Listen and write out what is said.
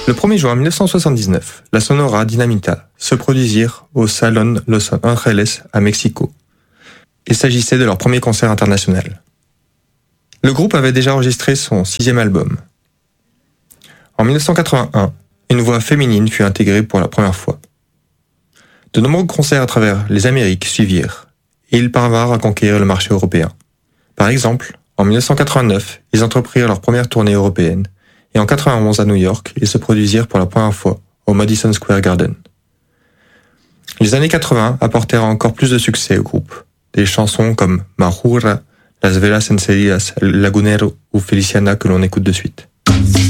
Le 1er juin 1979, la Sonora Dinamita se produisirent au Salón Los Ángeles à Mexico. Il s'agissait de leur premier concert international. Le groupe avait déjà enregistré son 6e album. En 1981, une voix féminine fut intégrée pour la première fois. De nombreux concerts à travers les Amériques suivirent, et ils parvinrent à conquérir le marché européen. Par exemple, en 1989, ils entreprirent leur première tournée européenne, et en 1991 à New York, ils se produisirent pour la première fois au Madison Square Garden. Les années 80 apportèrent encore plus de succès au groupe. Des chansons comme Majura, Las Velas Encendidas, El Lagunero ou Feliciana que l'on écoute de suite.